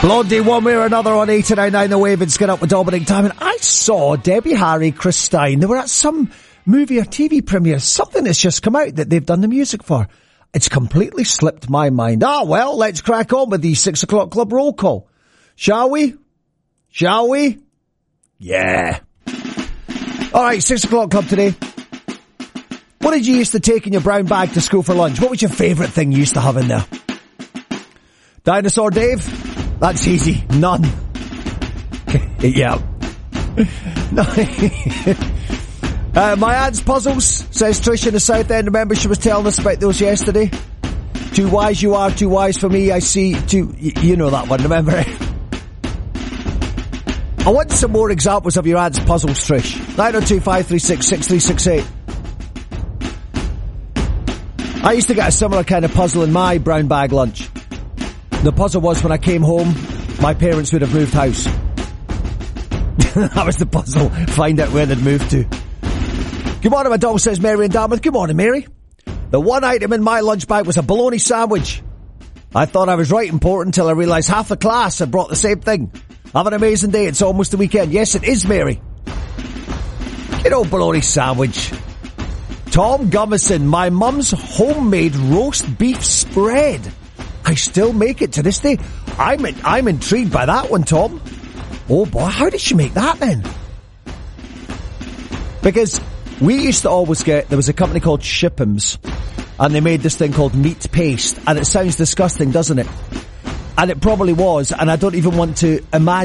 Blondie, one way or another on 89.9 The Wave and Skin Up with Dominic Diamond. I saw Debbie Harry, Chris Stein. They were at some movie or TV premiere, something that's just come out that they've done the music for. It's completely slipped my mind. Well, let's crack on with the 6 o'clock club roll call. Shall we? Shall we? Yeah. Alright, 6 o'clock club today. What did you used to take in your brown bag to school for lunch? What was your favourite thing you used to have in there? Dinosaur Dave? That's easy. None. Yeah. No. My aunt's puzzles, says Trish in the South End. Remember she was telling us about those yesterday? Too wise you are, too wise for me, I see. You know that one, remember? I want some more examples of your aunt's puzzles, Trish. 902-536-6368. I used to get a similar kind of puzzle in my brown bag lunch. The puzzle was when I came home, my parents would have moved house. That was the puzzle. Find out where they'd moved to. Good morning, my dog, says Mary in Dartmouth. Good morning, Mary. The one item in my lunch bag was a bologna sandwich. I thought I was right important until I realised half the class had brought the same thing. Have an amazing day. It's almost the weekend. Yes, it is, Mary. Good old bologna sandwich. Tom Gummison, my mum's homemade roast beef spread. I still make it to this day. I'm intrigued by that one, Tom. Oh boy, how did she make that then? Because we used to always get, there was a company called Shippham's, and they made this thing called meat paste, and it sounds disgusting, doesn't it? And it probably was, and I don't even want to imagine